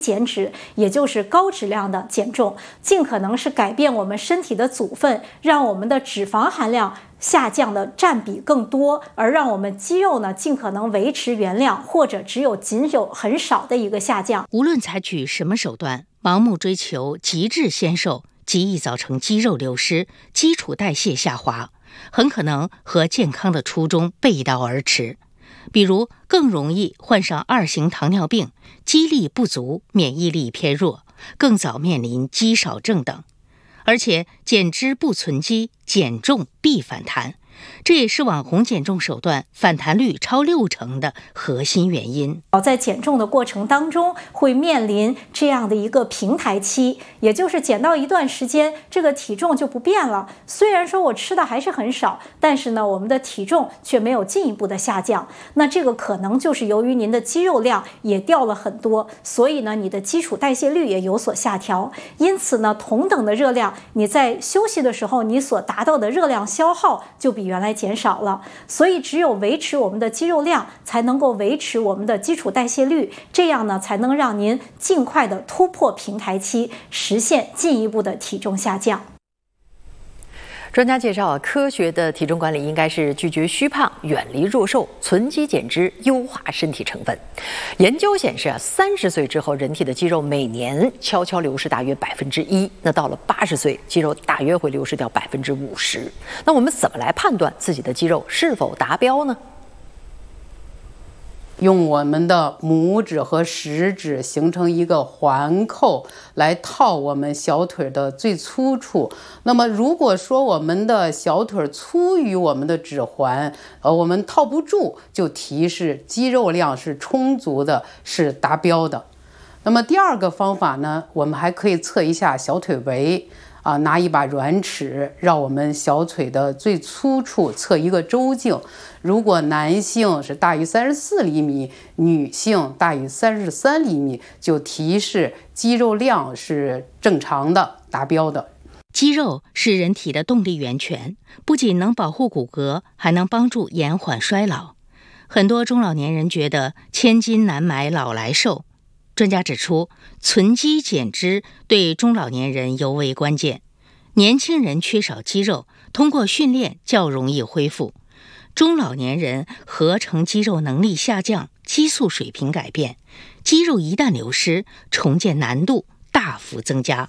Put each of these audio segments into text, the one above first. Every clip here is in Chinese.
减脂，也就是高质量的减重，尽可能是改变我们身体的组分，让我们的脂肪含量下降的占比更多，而让我们肌肉呢尽可能维持原量，或者仅有很少的一个下降。 无论采取什么手段，盲目追求极致纤瘦，极易造成肌肉流失、基础代谢下滑，很可能和健康的初衷背道而驰。比如更容易患上2型糖尿病、肌力不足、免疫力偏弱，更早面临肌少症等。而且减脂不存肌，减重必反弹，这也是网红减重手段反弹率超60%的核心原因。 在减重的过程当中，会面临这样的一个平台期，也就是减到一段时间，这个体重就不变了。虽然说我吃的还是很少，但是呢，我们的体重却没有进一步的下降。那这个可能就是由于您的肌肉量也掉了很多，所以呢，你的基础代谢率也有所下调。因此呢，同等的热量，你在休息的时候，你所达到的热量消耗就比原来减少了。所以只有维持我们的肌肉量，才能够维持我们的基础代谢率，这样呢才能让您尽快的突破平台期，实现进一步的体重下降。 专家介绍，科学的体重管理应该是拒绝虚胖、远离弱瘦、存肌减脂、优化身体成分。研究显示30岁之后，人体的肌肉每年悄悄流失大约1%，那到了80岁，肌肉大约会流失掉50%。那我们怎么来判断自己的肌肉是否达标呢？ 用我们的拇指和食指形成一个环扣来套我们小腿的最粗处。那么如果说我们的小腿粗于我们的指环，我们套不住，就提示肌肉量是充足的，是达标的。那么第二个方法呢，我们还可以测一下小腿围。拿一把软尺绕我们小腿的最粗处测一个周径，如果男性是大于34厘米，女性大于33厘米，就提示肌肉量是正常的、达标的。 肌肉是人体的动力源泉，不仅能保护骨骼，还能帮助延缓衰老。很多中老年人觉得千金难买老来瘦。专家指出，存肌减脂对中老年人尤为关键。年轻人缺少肌肉，通过训练较容易恢复；中老年人合成肌肉能力下降，激素水平改变，肌肉一旦流失，重建难度大幅增加。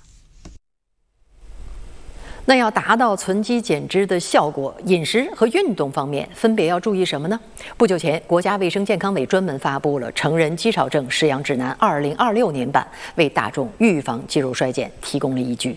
那要达到存肌减脂的效果，饮食和运动方面分别要注意什么呢？不久前，国家卫生健康委专门发布了《成人肌少症式样指南2026年版》，为大众预防肌肉衰减提供了依据。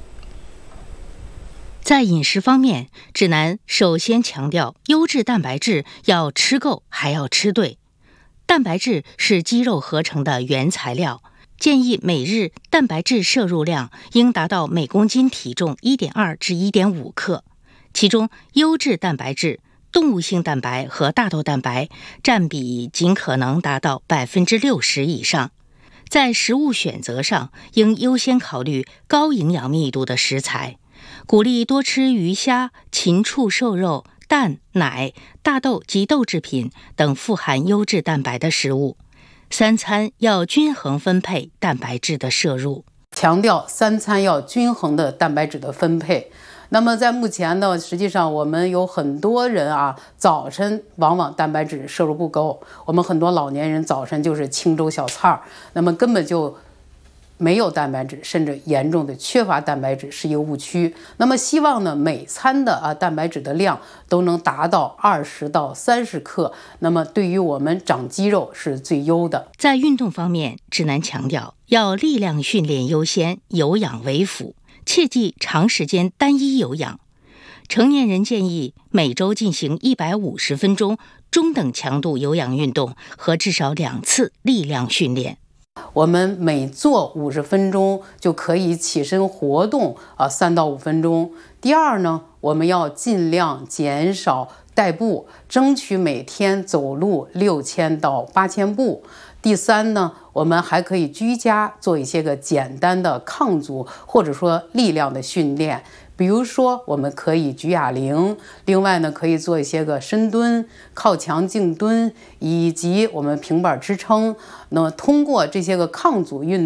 在饮食方面，指南首先强调优质蛋白质要吃够，还要吃对。蛋白质是肌肉合成的原材料，建议每日蛋白质摄入量应达到每公斤体重1.2至1.5克，其中优质蛋白质、动物性蛋白和大豆蛋白占比尽可能达到60%以上。在食物选择上，应优先考虑高营养密度的食材，鼓励多吃鱼虾、禽畜瘦肉、蛋、奶、大豆及豆制品等富含优质蛋白的食物。3餐要均衡分配蛋白质的摄入， 强调3餐要均衡的蛋白质的分配。那么在目前呢，实际上我们有很多人早晨往往蛋白质摄入不够，我们很多老年人早晨就是清粥小菜，那么根本就没有蛋白质，甚至严重的缺乏蛋白质是一个误区。那么希望呢，每餐的蛋白质的量都能达到20到30克，那么对于我们长肌肉是最优的。 在运动方面，指南强调要力量训练优先，有氧为辅，切忌长时间单一有氧。成年人建议每周进行150分钟中等强度有氧运动和至少2次力量训练。 我们每做50分钟就可以起身活动3到5分钟。第二呢，我们要尽量减少代步，争取每天走路6000到8000步。第三呢，我们还可以居家做一些个简单的抗阻或者说力量的训练，比如说我们可以举哑铃，另外呢可以做一些个深蹲、靠墙静蹲，以及我们平板支撑。那么通过这些个抗阻运动